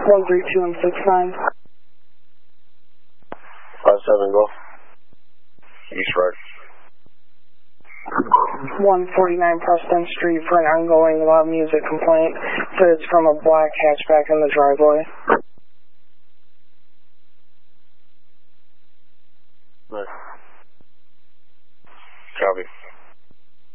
132 and 69. 57, go. East right. 149 Preston Street for an ongoing loud music complaint. It's from a black hatchback in the driveway. Nice. Copy.